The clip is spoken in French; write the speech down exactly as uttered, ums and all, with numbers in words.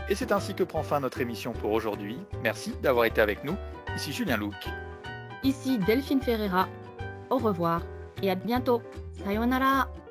Et c'est ainsi que prend fin notre émission pour aujourd'hui. Merci d'avoir été avec nous. Ici Julien Louc. Ici Delphine Ferreira. Au revoir et à bientôt. Sayonara.